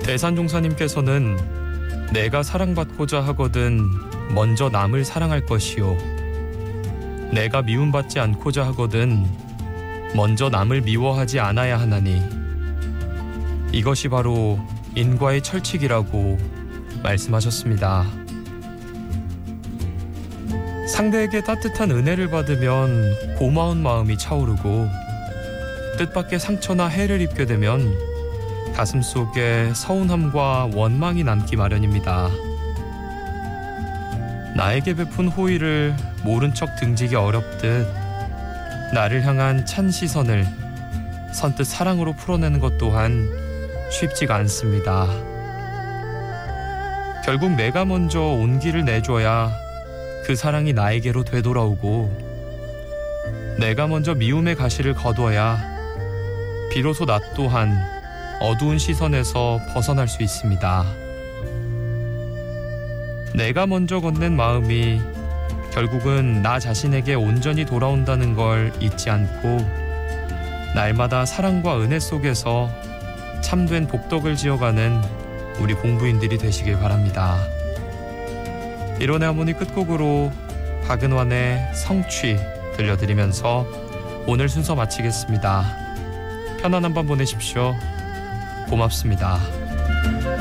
대산종사님께서는 내가 사랑받고자 하거든 먼저 남을 사랑할 것이요, 내가 미움받지 않고자 하거든 먼저 남을 미워하지 않아야 하나니 이것이 바로 인과의 철칙이라고 말씀하셨습니다. 상대에게 따뜻한 은혜를 받으면 고마운 마음이 차오르고 뜻밖의 상처나 해를 입게 되면 가슴속에 서운함과 원망이 남기 마련입니다. 나에게 베푼 호의를 모른 척 등지기 어렵듯 나를 향한 찬 시선을 선뜻 사랑으로 풀어내는 것 또한 쉽지가 않습니다. 결국 내가 먼저 온기를 내줘야 그 사랑이 나에게로 되돌아오고, 내가 먼저 미움의 가시를 거둬야 비로소 나 또한 어두운 시선에서 벗어날 수 있습니다. 내가 먼저 건넨 마음이 결국은 나 자신에게 온전히 돌아온다는 걸 잊지 않고 날마다 사랑과 은혜 속에서 참된 복덕을 지어가는 우리 공부인들이 되시길 바랍니다. 이론의 하모니 끝곡으로 박은환의 성취 들려드리면서 오늘 순서 마치겠습니다. 편안한 밤 보내십시오. 고맙습니다.